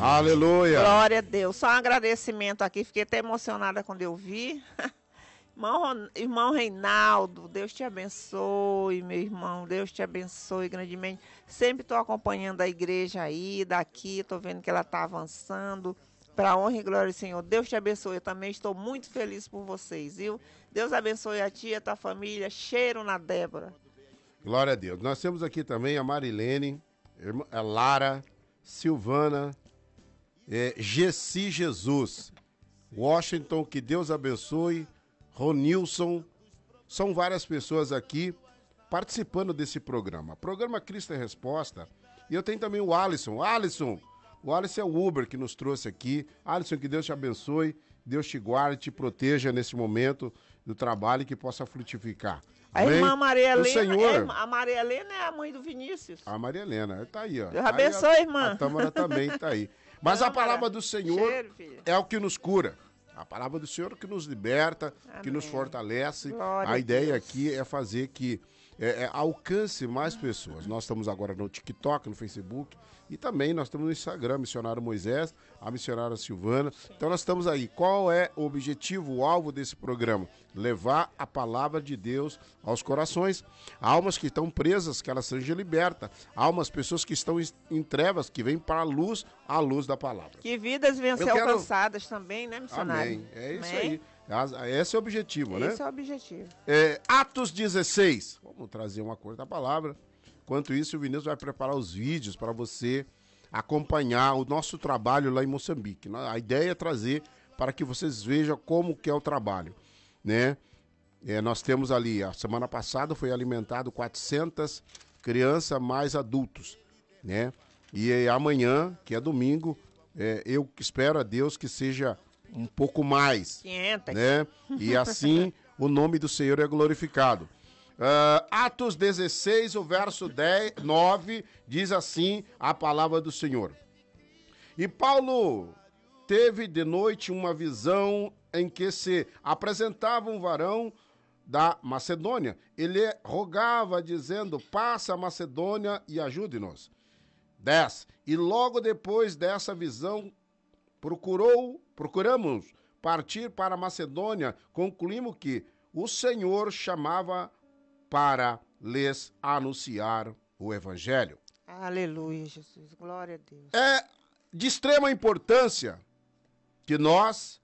Aleluia. Glória a Deus. Só um agradecimento aqui. Fiquei até emocionada quando eu vi. Irmão Reinaldo, Deus te abençoe, meu irmão. Deus te abençoe grandemente. Sempre estou acompanhando a igreja aí, daqui. Estou vendo que ela está avançando. Para a honra e glória do Senhor. Deus te abençoe. Eu também estou muito feliz por vocês, viu? Deus abençoe a tia, a tua família. Cheiro na Débora. Glória a Deus. Nós temos aqui também a Marilene, a Lara, Silvana, Gessi Jesus, Washington, que Deus abençoe, Ronilson. São várias pessoas aqui participando desse programa. Programa Cristo é Resposta. E eu tenho também o Alisson. O Alisson é o Uber que nos trouxe aqui. Alisson, que Deus te abençoe, Deus te guarde, te proteja nesse momento do trabalho e que possa frutificar. A irmã Maria Helena, Senhor, a Maria Helena é a mãe do Vinícius. A Maria Helena, tá aí, ó. Deus abençoe, irmã. A Tâmara também tá aí. Mas a palavra do Senhor é o que nos cura. A palavra do Senhor é o que nos liberta, que nos fortalece. Glória a ideia Deus. aqui é fazer que alcance mais pessoas. Nós estamos agora no TikTok, no Facebook e também nós estamos no Instagram, Missionário Moisés, a missionária Silvana. Então nós estamos aí. Qual é o objetivo, o alvo desse programa? Levar a palavra de Deus aos corações. Almas que estão presas, que elas sejam libertas. Almas, pessoas que estão em trevas, que vêm para a luz da palavra. Que vidas venham ser alcançadas também, né, missionário? Amém. É isso aí. Esse é o objetivo, né? Esse é o objetivo. Atos 16. Vamos trazer uma cor da palavra. Enquanto isso, o Vinícius vai preparar os vídeos para você acompanhar o nosso trabalho lá em Moçambique. A ideia é trazer para que vocês vejam como que é o trabalho, né? Nós temos ali, a semana passada foi alimentado 400 crianças mais adultos, né? E amanhã, que é domingo, eu espero a Deus que seja um pouco mais, 500. né? E assim o nome do Senhor é glorificado. Atos 16, o verso 9, diz assim a palavra do Senhor. E Paulo teve de noite uma visão em que se apresentava um varão da Macedônia. Ele rogava dizendo, passa a Macedônia e ajude-nos. 10. E logo depois dessa visão, procuramos partir para a Macedônia, concluímos que o Senhor chamava para lhes anunciar o Evangelho. Aleluia, Jesus. Glória a Deus. É de extrema importância que nós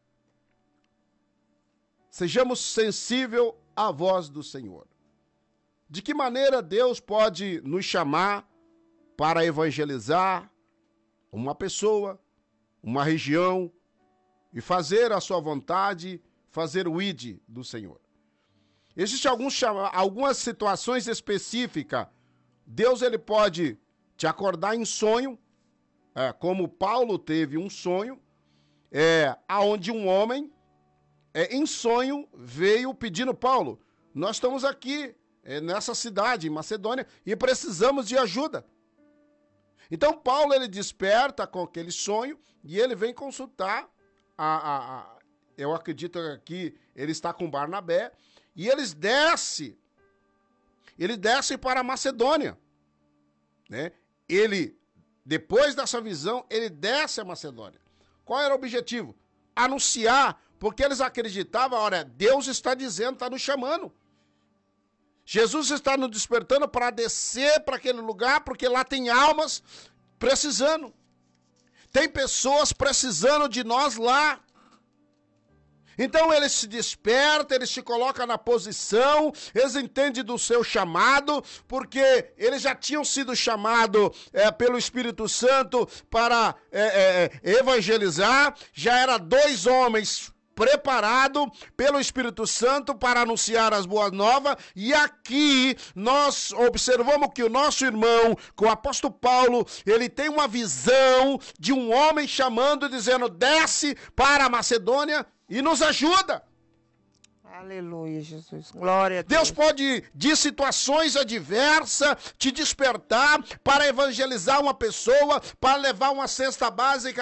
sejamos sensíveis à voz do Senhor. De que maneira Deus pode nos chamar para evangelizar uma pessoa, uma região e fazer a sua vontade, fazer o ID do Senhor. Existem algumas situações específicas. Deus ele pode te acordar em sonho, como Paulo teve um sonho, aonde um homem em sonho veio pedindo, Paulo, nós estamos aqui nessa cidade, em Macedônia, e precisamos de ajuda. Então Paulo ele desperta com aquele sonho e ele vem consultar eu acredito que ele está com Barnabé, e ele desce para a Macedônia, né? Depois dessa visão, ele desce a Macedônia. Qual era o objetivo? Anunciar, porque eles acreditavam, olha, Deus está dizendo, está nos chamando. Jesus está nos despertando para descer para aquele lugar, porque lá tem almas precisando. Tem pessoas precisando de nós lá. Então eles se despertam, eles se colocam na posição, eles entendem do seu chamado, porque eles já tinham sido chamados pelo Espírito Santo para evangelizar, já eram 2 homens preparados pelo Espírito Santo para anunciar as boas novas, e aqui nós observamos que o nosso irmão, com o apóstolo Paulo, ele tem uma visão de um homem chamando, dizendo, desce para a Macedônia, e nos ajuda. Aleluia, Jesus. Glória a Deus. Deus pode, de situações adversas, te despertar para evangelizar uma pessoa, para levar uma cesta básica